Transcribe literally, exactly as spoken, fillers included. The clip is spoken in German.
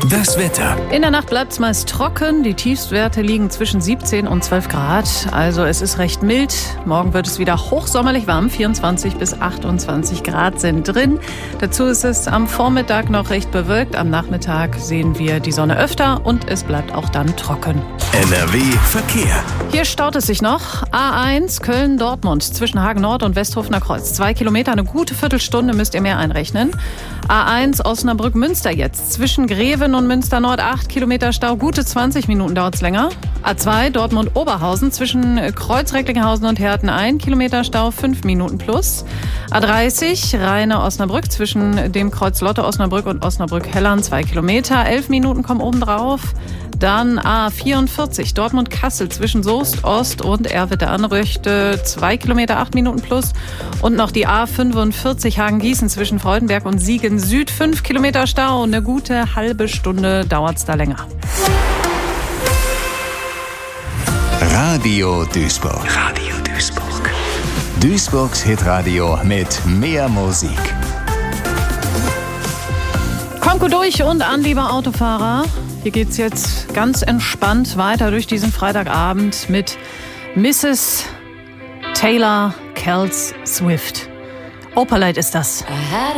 Das Wetter. In der Nacht bleibt es meist trocken. Die Tiefstwerte liegen zwischen siebzehn und zwölf Grad. Also es ist recht mild. Morgen wird es wieder hochsommerlich warm. vierundzwanzig bis achtundzwanzig Grad sind drin. Dazu ist es am Vormittag noch recht bewölkt. Am Nachmittag sehen wir die Sonne öfter und es bleibt auch dann trocken. N R W Verkehr. Hier staut es sich noch. A eins Köln-Dortmund zwischen Hagen Nord und Westhofener Kreuz. Zwei Kilometer, eine gute Viertelstunde müsst ihr mehr einrechnen. A eins Osnabrück-Münster jetzt. Zwischen Greven und Münster Nord acht Kilometer Stau. Gute zwanzig Minuten dauert es länger. A zwei Dortmund-Oberhausen zwischen Kreuz-Recklinghausen und Herten ein Kilometer Stau, fünf Minuten plus. A dreißig Rheine-Osnabrück zwischen dem Kreuz Lotte-Osnabrück und Osnabrück-Hellern zwei Kilometer. elf Minuten kommen obendrauf. Dann A vierundvierzig Dortmund-Kassel zwischen Soest Ost und Erwitte-Anrüchte zwei Kilometer, acht Minuten plus. Und noch die A fünfundvierzig Hagen-Gießen zwischen Freudenberg und Siegen Süd, fünf Kilometer Stau. Eine gute halbe Stunde dauert es da länger. Radio Duisburg. Radio Duisburg. Duisburgs Hitradio mit mehr Musik. Kommt gut durch und an, lieber Autofahrer. Hier geht's jetzt ganz entspannt weiter durch diesen Freitagabend mit Misses Taylor Kels Swift. Opalite ist das.